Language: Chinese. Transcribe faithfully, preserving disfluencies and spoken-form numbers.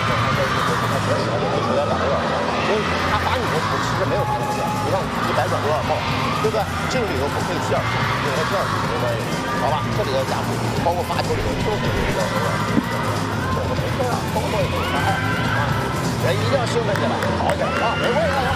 他说就是他学习了就没学两个月，所以他把你的图其实没有看见。你看一百转多少号，对不对？这个里头不配七二四，因为它七二四没关系，好吧？这里头加速，包括发球里头都是有一个这个没事啊，包括有啥呀？啊，人一定要兴奋起来，好起来啊！没问题。